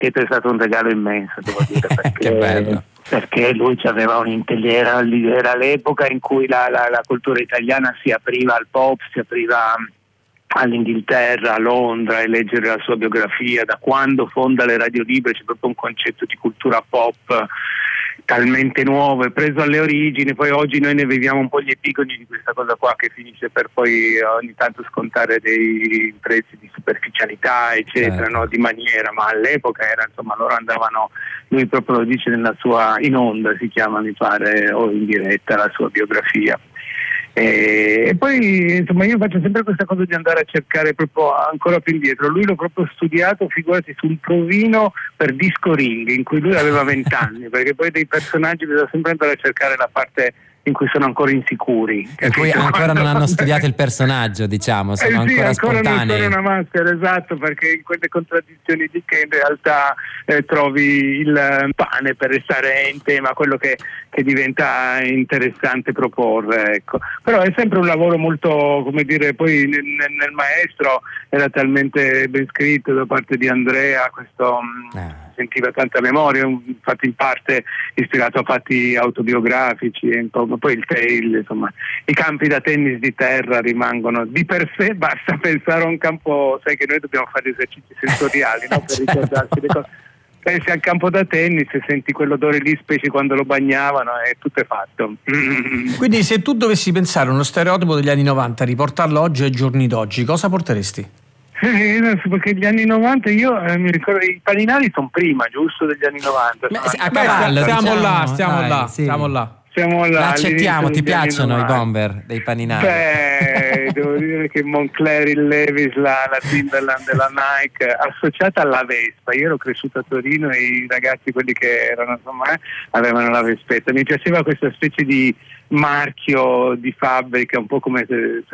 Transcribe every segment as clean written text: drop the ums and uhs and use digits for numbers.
è stato un regalo immenso, devo dire, perché, che bello. Perché lui aveva un'intelligenza, era l'epoca in cui la cultura italiana si apriva al pop, si apriva all'Inghilterra, a Londra, e leggere la sua biografia, da quando fonda le radio libere c'è proprio un concetto di cultura pop talmente nuovo e preso alle origini. Poi oggi noi ne viviamo un po' gli epigoni di questa cosa qua, che finisce per poi ogni tanto scontare dei prezzi di superficialità eccetera, no? Di maniera, ma all'epoca era, insomma, loro andavano, lui proprio lo dice nella sua In Onda, si chiama mi pare, o In Diretta, la sua biografia. E poi insomma io faccio sempre questa cosa di andare a cercare proprio ancora più indietro. Lui l'ho proprio studiato, figurati, sul provino per Disco Ring, in cui lui aveva 20 anni, perché poi dei personaggi bisogna sempre andare a cercare la parte in cui sono ancora insicuri, e poi ancora non hanno studiato il personaggio, diciamo, sono sì, ancora non spontanei. sono una maschera, esatto, perché in quelle contraddizioni di che in realtà trovi il pane per restare in tema, quello che diventa interessante proporre, ecco. Però è sempre un lavoro molto, come dire, poi nel Maestro era talmente ben scritto da parte di Andrea, questo sentiva tanta memoria, infatti in parte ispirato a fatti autobiografici, e poi insomma, i campi da tennis di terra rimangono di per sé, basta pensare a un campo, sai che noi dobbiamo fare esercizi sensoriali, no? Per ricordarsi le cose. Pensi al campo da tennis e senti quell'odore lì, specie quando lo bagnavano, e tutto è fatto. Quindi se tu dovessi pensare a uno stereotipo degli anni 90, riportarlo oggi ai giorni d'oggi, cosa porteresti? Perché gli anni 90 io mi ricordo, i paninari sono prima, giusto, degli anni 90. A cavallo, stiamo là. Siamo là, l'accettiamo, ti piacciono i bomber dei paninari? Beh, devo dire che Moncler, il Levi's, la Timberland della Nike, associata alla Vespa. Io ero cresciuto a Torino e i ragazzi, quelli che erano, insomma, avevano la Vespetta. Mi piaceva questa specie di marchio di fabbrica, un po' come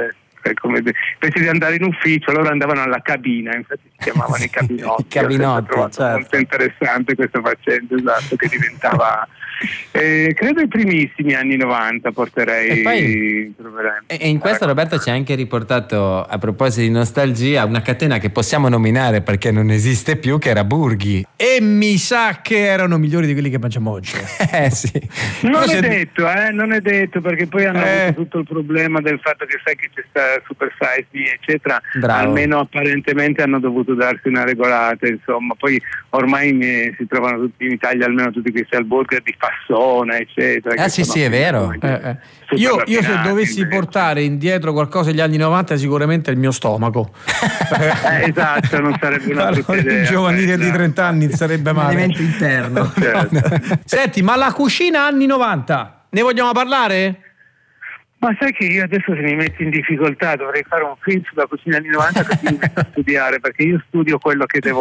invece di andare in ufficio loro andavano alla cabina, infatti si chiamavano i cabinotti. Certo. Molto interessante questa faccenda, esatto, che diventava credo i primissimi anni 90 porterei. E poi, e in questo Roberto ci ha anche riportato, a proposito di nostalgia, una catena che possiamo nominare perché non esiste più, che era Burghi, e mi sa che erano migliori di quelli che mangiamo oggi. Sì. Non è detto, perché poi hanno avuto tutto il problema del fatto che sai che c'è sta Super Size Me, eccetera. Bravo. Almeno apparentemente hanno dovuto darsi una regolata, insomma. Poi ormai si trovano tutti in Italia, almeno tutti questi hamburger di Fassona, eccetera. Sì, è vero. Io se dovessi portare indietro qualcosa degli anni 90, sicuramente il mio stomaco. Esatto, non sarebbe una brutta idea. Il giovanile di 30 anni sarebbe male. Elemento interno. Certo. Senti, ma la cucina anni 90, ne vogliamo parlare? Ma sai che io adesso, se mi metti in difficoltà, dovrei fare un film sulla cucina anni 90 perché mi metto a studiare, perché io studio quello che devo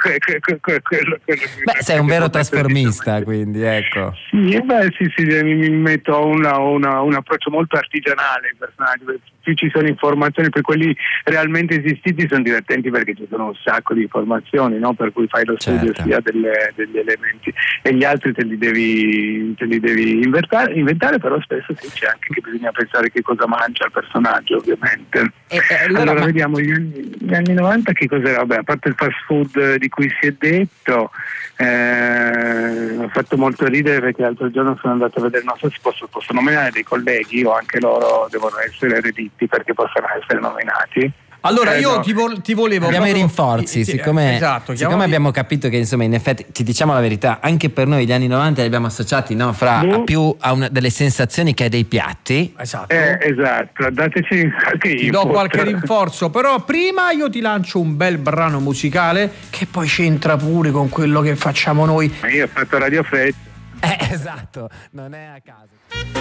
sei un vero trasformista, quindi ecco. Sì, mi metto a un approccio molto artigianale ai personaggi. Più ci sono informazioni, per quelli realmente esistiti sono divertenti perché ci sono un sacco di informazioni, no? Per cui fai lo studio sia degli elementi, e gli altri te li devi inventare, però spesso sì, c'è anche che bisogna pensare che cosa mangia il personaggio, ovviamente. Allora vediamo gli anni 90 che cos'era? Vabbè, a parte il fast food di cui si è detto, mi ha fatto molto ridere perché l'altro giorno sono andato a vedere, non so se posso nominare dei colleghi, o anche loro devono essere rediti perché possano essere nominati. Allora io ti volevo. Abbiamo i rinforzi, siccome abbiamo capito che, insomma, in effetti, ti diciamo la verità, anche per noi gli anni 90 li abbiamo associati, no, più a delle sensazioni che a dei piatti. Esatto. Esatto, dateci qualche rinforzo, però prima io ti lancio un bel brano musicale che poi c'entra pure con quello che facciamo noi. Io ho fatto Radio Fred. Esatto, non è a caso.